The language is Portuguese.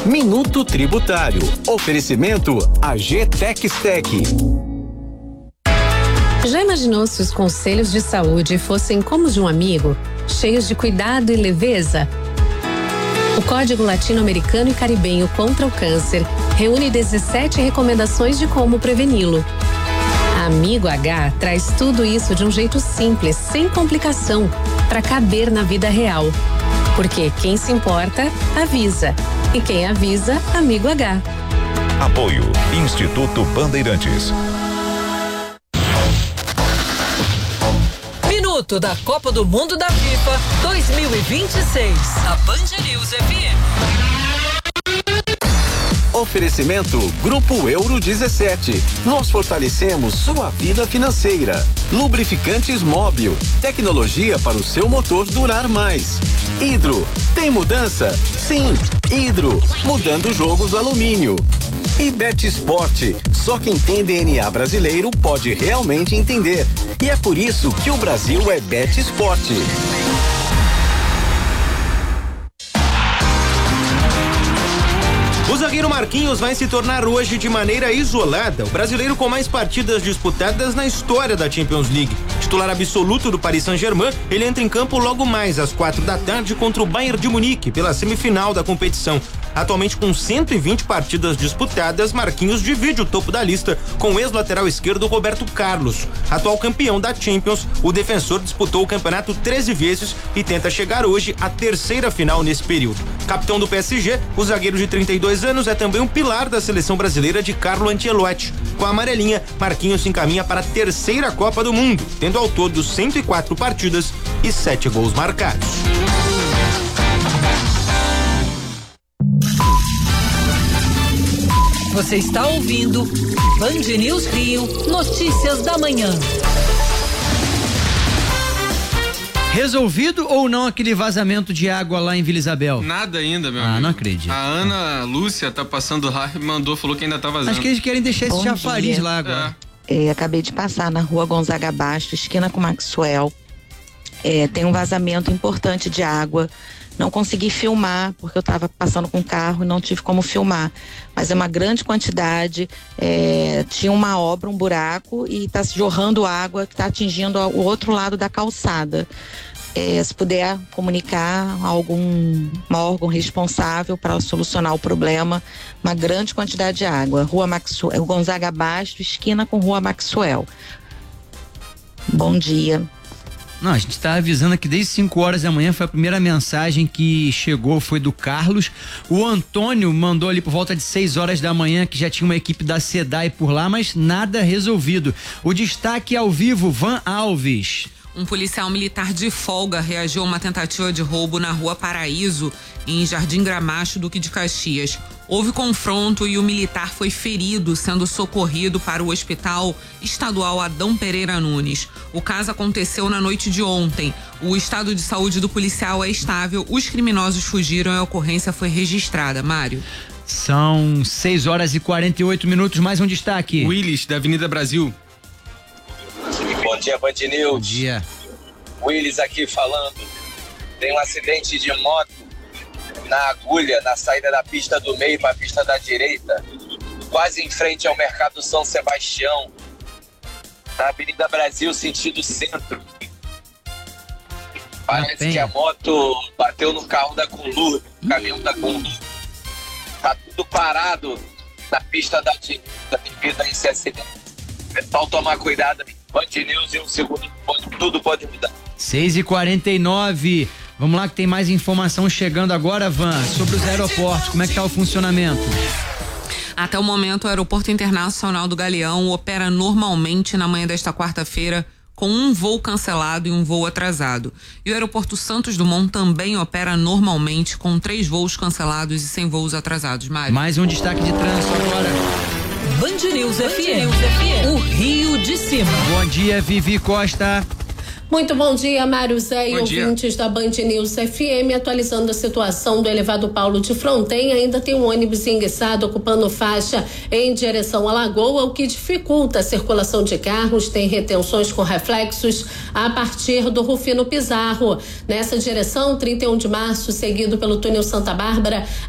Minuto Tributário. Oferecimento AG Textec. Já imaginou se os conselhos de saúde fossem como os de um amigo, cheios de cuidado e leveza? O Código Latino-Americano e Caribenho contra o Câncer reúne 17 recomendações de como preveni-lo. Amigo H traz tudo isso de um jeito simples, sem complicação, para caber na vida real. Porque quem se importa, avisa. E quem avisa, Amigo H. Apoio Instituto Bandeirantes. Minuto da Copa do Mundo da FIFA 2026. A Band News FM. Oferecimento Grupo Euro 17. Nós fortalecemos sua vida financeira. Lubrificantes Móbil. Tecnologia para o seu motor durar mais. Hidro. Tem mudança? Sim. Hidro. Mudando jogos alumínio. E Bet Sport. Só quem tem DNA brasileiro pode realmente entender. E é por isso que o Brasil é Bet Sport. O zagueiro Marquinhos vai se tornar hoje de maneira isolada o brasileiro com mais partidas disputadas na história da Champions League. Titular absoluto do Paris Saint-Germain, ele entra em campo logo mais às 16h contra o Bayern de Munique pela semifinal da competição. Atualmente com 120 partidas disputadas, Marquinhos divide o topo da lista com o ex-lateral esquerdo Roberto Carlos. Atual campeão da Champions, o defensor disputou o campeonato 13 vezes e tenta chegar hoje à terceira final nesse período. Capitão do PSG, o zagueiro de 32 anos é também um pilar da seleção brasileira de Carlo Ancelotti. Com a amarelinha, Marquinhos se encaminha para a terceira Copa do Mundo, tendo ao todo 104 partidas e 7 gols marcados. Você está ouvindo Band News Rio, notícias da manhã. Resolvido ou não aquele vazamento de água lá em Vila Isabel? Nada ainda, meu amigo. Ah, não acredito. A Ana Lúcia tá passando lá e falou que ainda tá vazando. Acho que eles querem deixar esse Bom chafariz dia. lá agora. Acabei de passar na rua Gonzaga Bastos, esquina com Maxwell. Tem um vazamento importante de água. Não consegui filmar, porque eu estava passando com o carro e não tive como filmar. Mas é uma grande quantidade. Tinha uma obra, um buraco, e está jorrando água que está atingindo o outro lado da calçada. Se puder comunicar a algum órgão responsável para solucionar o problema, uma grande quantidade de água. Rua Maxwell, Gonzaga Bastos, esquina com Rua Maxwell. Bom dia. Não, a gente tá avisando aqui desde 5h da manhã, foi a primeira mensagem que chegou, foi do Carlos. O Antônio mandou ali por volta de 6h da manhã que já tinha uma equipe da SEDAI por lá, mas nada resolvido. O destaque ao vivo, Van Alves. Um policial militar de folga reagiu a uma tentativa de roubo na Rua Paraíso, em Jardim Gramacho, Duque de Caxias. Houve confronto e o militar foi ferido, sendo socorrido para o Hospital Estadual Adão Pereira Nunes. O caso aconteceu na noite de ontem. O estado de saúde do policial é estável, os criminosos fugiram e a ocorrência foi registrada. Mário. São 6h48, mais um destaque. Willis, da Avenida Brasil. Bom dia, Band News. Bom dia. Willis aqui falando. Tem um acidente de moto na agulha, na saída da pista do meio para a pista da direita, quase em frente ao Mercado São Sebastião, na Avenida Brasil, sentido centro. Parece que a moto bateu no carro da Conlur, no caminhão da Conlur. Tá tudo parado na pista da direita devido a esse acidente. Pessoal, tomar cuidado. Band News, em um segundo, tudo pode mudar. 6h49. Vamos lá que tem mais informação chegando agora, Van, sobre os aeroportos. Como é que tá o funcionamento? Até o momento, o Aeroporto Internacional do Galeão opera normalmente na manhã desta quarta-feira, com um voo cancelado e um voo atrasado. E o Aeroporto Santos Dumont também opera normalmente, com 3 voos cancelados e 100 voos atrasados. Mário. Mais um destaque de trânsito agora. Band News FM, o Rio de Cima. Bom dia, Vivi Costa. Muito bom dia, Mário Zé e Bom dia. ouvintes da Band News FM, atualizando a situação do elevado Paulo de Fronten. Ainda tem um ônibus enguiçado ocupando faixa em direção à Lagoa, o que dificulta a circulação de carros, tem retenções com reflexos a partir do Rufino Pizarro. Nessa direção, 31 de março, seguido pelo túnel Santa Bárbara,